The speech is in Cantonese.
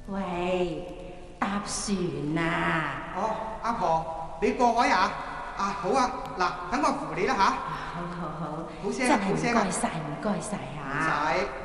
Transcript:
喂，搭船啊！ 哦，阿婆，你過海啊？啊，好啊，嗱，等我扶你啦吓。 好好好， 好聲真係唔好聲啊！ 該晒，唔該晒唔嚇。 使。